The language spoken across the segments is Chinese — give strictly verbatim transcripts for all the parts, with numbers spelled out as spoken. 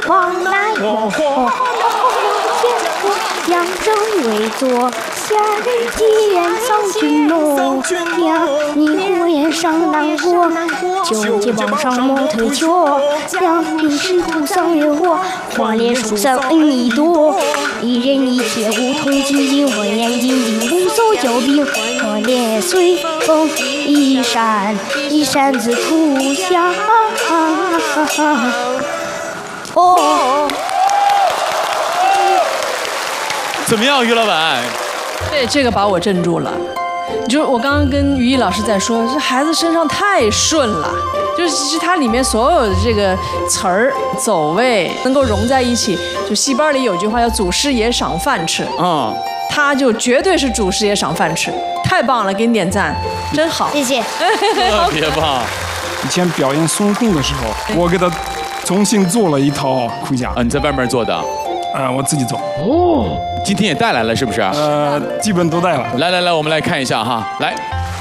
往来我火，扬州为坐，下人既然丧君诺，呀，你火焰上难过，九节往上莫推脱，两平是苦丧烈火，花莲树上恩义多，一人一铁梧桐紧紧，火焰紧紧，无手交兵，花莲随风一闪一闪自土下。哦。 怎么样，于老板？ 对，这个把我镇住了。就是我刚刚跟于毅老师在说，这孩子身上太顺了，就是其实它里面所有的这个词儿、走位能够融在一起。就戏班里有句话叫“祖师爷赏饭吃”， 嗯， 他就绝对是祖师爷赏饭吃，太棒了，给你点赞，真好， 谢谢。 特别棒。 以前表演孙悟空的时候，我给他重新做了一套盔甲。 啊，你在外面做的？ 呃，我自己做。 哦，今天也带来了是不是？ 呃，基本都带了。 来来来，我们来看一下哈，来。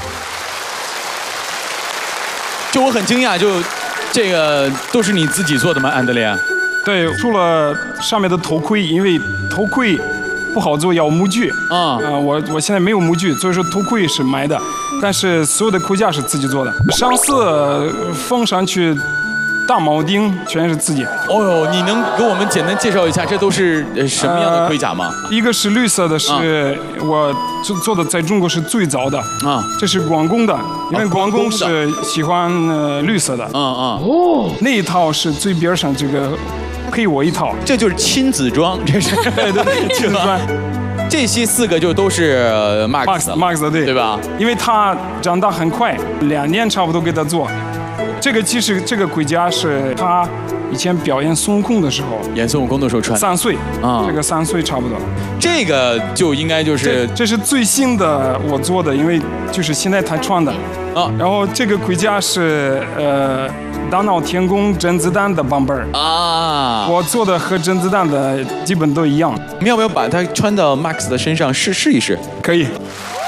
就我很惊讶，就这个都是你自己做的吗，安德烈？ 对，除了上面的头盔，因为头盔不好做，要模具。啊、呃，我我现在没有模具，所以说头盔是买的，但是所有的盔甲是自己做的。上色封上去。大铆钉全是自己。 哦呦，你能给我们简单介绍一下，这都是什么样的盔甲吗？ 呃、一个是绿色的，是、啊、我做做的，在中国是最早的啊。这是广工的，因为广工是喜欢呃绿色的。 嗯嗯。 哦，那一套是最边上这个配我一套， 这就是亲子装，这是对对对，亲子装。 这些四个就都是 Max Max 对对吧？ 因为他长大很快，两年差不多给他做。这个其实这个盔甲是他以前表演孙悟空的时候， 演孙悟空的时候穿。 三岁啊， 这个三岁差不多。 这个就应该就是这, 这是最新的我做的，因为就是现在他穿的啊。然后这个盔甲是呃大闹天宫甄子丹的版本啊，我做的和甄子丹的基本都一样。 你要不要把它穿到 Max 的身上试试一试？ 可以。